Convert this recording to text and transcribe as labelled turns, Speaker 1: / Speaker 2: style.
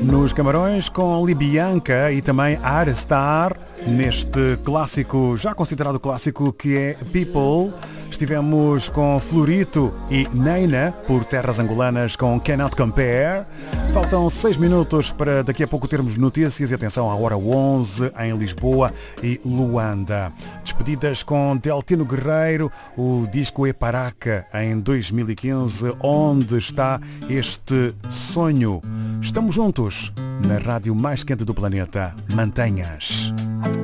Speaker 1: Nos Camarões com Libianca e também Arstar, neste clássico, já considerado clássico, que é People. Estivemos com Florito e Neina, por terras angolanas, com Cannot Compare. Faltam 6 minutos para daqui a pouco termos notícias e atenção à hora 11 em Lisboa e Luanda. Despedidas com Deltino Guerreiro, o disco Eparaca em 2015. Onde está este sonho? Estamos juntos na rádio mais quente do planeta. Mantenhas.